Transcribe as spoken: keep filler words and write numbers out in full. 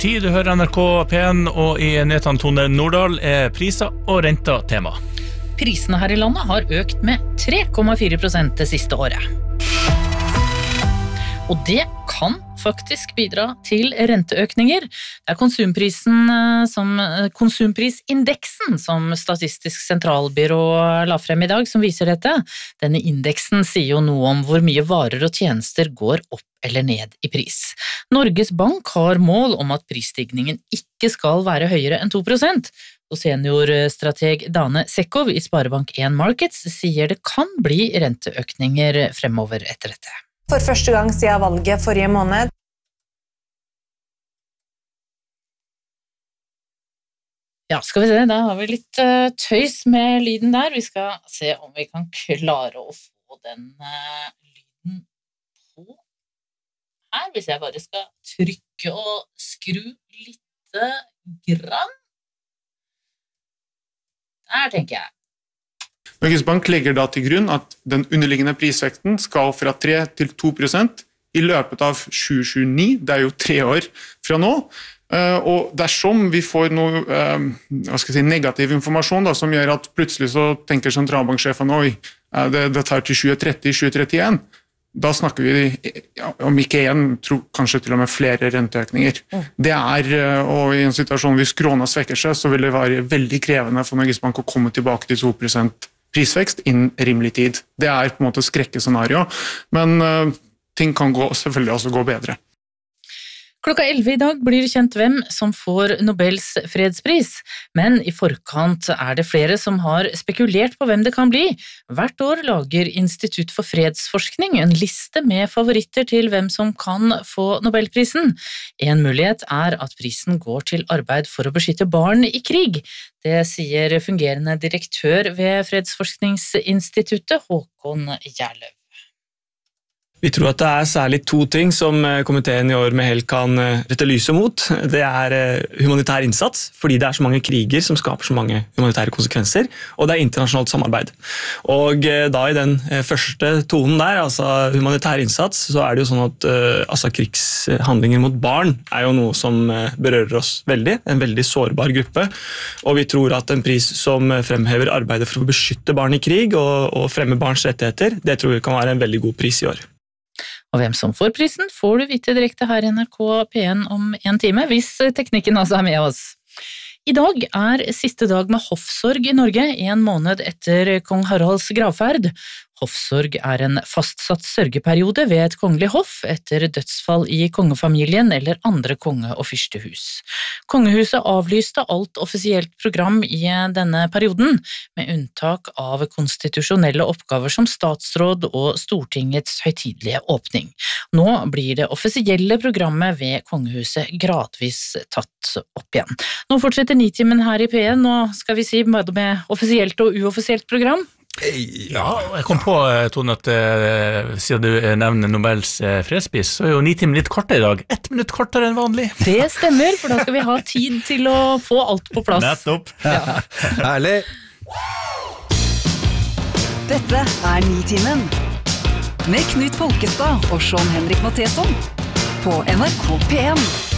Tid, du hører N R K P en, og i nyhetene Tone Nordahl er priser og renter tema. Prisene her i landet har økt med tre komma fire prosent det siste året. Og det kan faktisk bidra til renteøkninger. Det er konsumprisen som, konsumprisindeksen som Statistisk sentralbyrå la frem i dag som viser dette. Denne indeksen sier jo noe om hvor mye varer og tjenester går opp eller ned i pris. Norges Bank har mål om at prisstigningen ikke skal være høyere enn to prosent, og seniorstrateg Dane Sekkov i Sparebank en Markets sier det kan bli renteøkninger fremover etter dette. For første gang siden valget forrige måned. Ja, skal vi se, da har vi litt uh, tøys med lyden der. Vi skal se om vi kan klare å få den uh, lyden på her. Hvis jeg bare skal trykke og skru litt grann. Der tenker jeg. Norges Bank legger da til grunn at den underliggende prisveksten skal fra tre til to prosent i løpet av tjue tjueni, det er jo tre år fra nå, og dersom vi får noe hva skal jeg si, negativ informasjon da, som gjør at plutselig så tenker sentralbanksjefen, oi, det, det tar til tjue tretti, tjue trettien, da snakker vi om ikke en, tror kanskje til og med flere renteøkninger. Det er, og i en situasjon hvis krona svekker seg, så vil det være veldig krevende for Norges Bank å komme tilbake til to prosent prisvekst innen rimelig tid. Det er på en måte skrekkescenario, men uh, ting kan gå, selvfølgelig også gå bedre. Klokka elleve i dag blir det kjent hvem som får Nobels fredspris, men i forkant er det flere som har spekulert på hvem det kan bli. Hvert år lager Institutt for fredsforskning en liste med favoritter til hvem som kan få Nobelprisen. En mulighet er at prisen går til arbeid for å beskytte barn i krig. Det sier fungerende direktør ved Fredsforskningsinstituttet, Håkon Gjerløv. Vi tror at det er særlig to ting som komiteen i år med hell kan rette lyset mot. Det er humanitær innsats, fordi det er så mange kriger som skaper så mange humanitære konsekvenser, og det er internasjonalt samarbeid. Og da i den første tonen der, altså humanitær innsats, så er det jo sånn at altså, krigshandlinger mot barn er jo noe som berører oss veldig, en veldig sårbar gruppe, og vi tror at en pris som fremhever arbeidet for å beskytte barn i krig og, og fremme barns rettigheter, det tror vi kan være en veldig god pris i år. Og hvem som får prisen får du vite direkte her i N R K P en om en time, hvis teknikken altså er med oss. I dag er siste dag med hoffsorg i Norge, en måned etter kong Haralds gravferd. Hoffsorg er en fastsatt sørgeperiode ved et kongelig hoff etter dødsfall i kongefamilien eller andre konge- og fyrstehus. Kongehuset avlyste alt offisielt program i denne perioden, med unntak av konstitusjonelle oppgaver som statsråd og Stortingets høytidelige åpning. Nå blir det offisielle programmet ved kongehuset gradvis tatt opp igjen. Nå fortsetter Nitimen her i P en, og skal vi si både med offisielt og uoffisielt program? Ja, jeg kom på, Tone, at uh, siden du nevner Nobels uh, fredspris, så er jo Nitimen litt kortere i dag. Ett minutt kortere enn vanlig. Det stemmer, for da skal vi ha tid til å få alt på plass. Nettopp. Ja. Herlig. Dette er Nitimen med Knut Folkestad og Sean Henrik Matheson på N R K P en.